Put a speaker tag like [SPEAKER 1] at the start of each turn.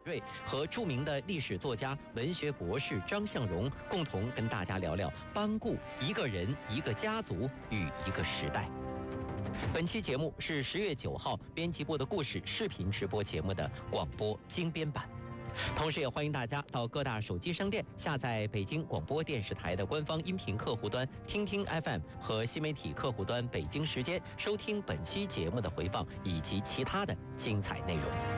[SPEAKER 1] 瑞和著名的历史作家、文学博士张向荣共同跟大家聊聊班固一个人、一个家族与一个时代。本期节目是10月9号编辑部的故事视频直播节目的广播精编版。同时也欢迎大家到各大手机商店下载北京广播电视台的官方音频客户端听听 FM 和新媒体客户端北京时间，收听本期节目的回放以及其他的精彩内容。